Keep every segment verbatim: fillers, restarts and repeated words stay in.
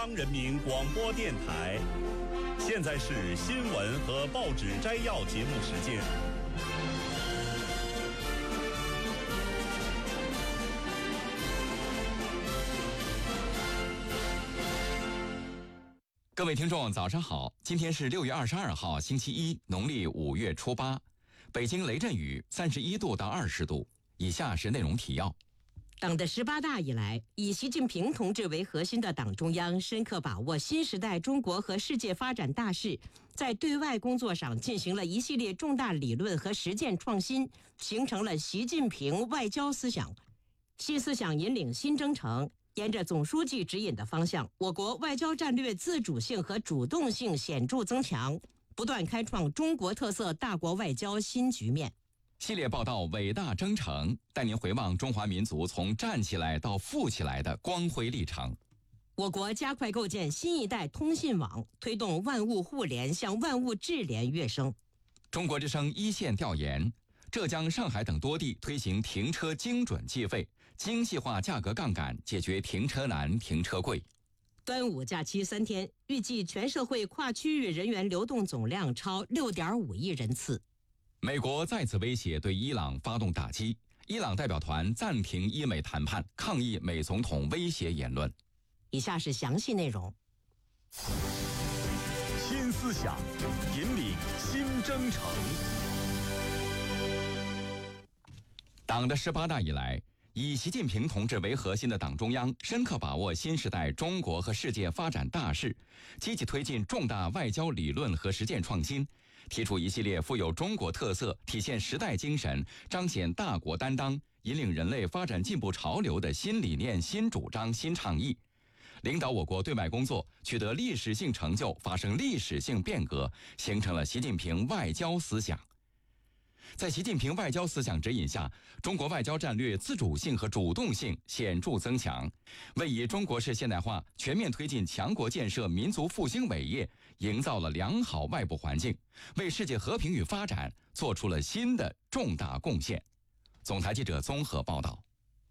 中央人民广播电台，现在是新闻和报纸摘要节目时间。 各位听众早上好，今天是六月二十二号星期一，农历五月初八，北京雷阵雨三十一度到二十度。以下是内容提要。 党的十八大以来，以习近平同志为核心的党中央深刻把握新时代中国和世界发展大势，在对外工作上进行了一系列重大理论和实践创新，形成了习近平外交思想。新思想引领新征程，沿着总书记指引的方向，我国外交战略自主性和主动性显著增强，不断开创中国特色大国外交新局面。 系列报道伟大征程，带您回望中华民族从站起来到富起来的光辉历程。 我国加快构建新一代通信网，推动万物互联向万物智联跃升。 中国之声一线调研，浙江、上海等多地推行停车精准计费，精细化价格杠杆，解决停车难、停车贵。 端午假期三天，预计全社会跨区域人员流动总量超 六点五亿人次。 美国再次威胁对伊朗发动打击，伊朗代表团暂停伊美谈判，抗议美总统威胁言论。 以下是详细内容。 新思想引领新征程。 党的十八大以来，以习近平同志为核心的党中央深刻把握新时代中国和世界发展大势，积极推进重大外交理论和实践创新，提出一系列富有中国特色、体现时代精神、彰显大国担当、引领人类发展进步潮流的新理念、新主张、新倡议，领导我国对外工作取得历史性成就，发生历史性变革，形成了习近平外交思想。在习近平外交思想指引下，中国外交战略自主性和主动性显著增强，为以中国式现代化全面推进强国建设、民族复兴伟业营造了良好外部环境，为世界和平与发展做出了新的重大贡献。总台记者综合报道。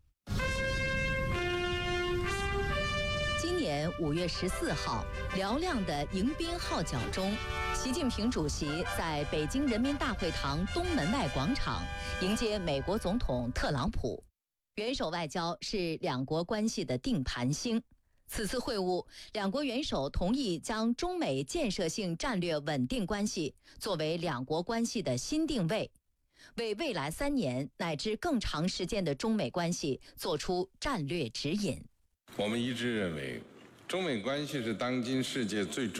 今年五月十四号，嘹亮的迎宾号角中，习近平主席在北京人民大会堂东门外广场迎接美国总统特朗普。元首外交是两国关系的定盘星。此次会晤，两国元首同意将中美建设性战略稳定关系作为两国关系的新定位，为未来三年乃至更长时间的中美关系做出战略指引。 我们一致认为，中美关系是当今世界最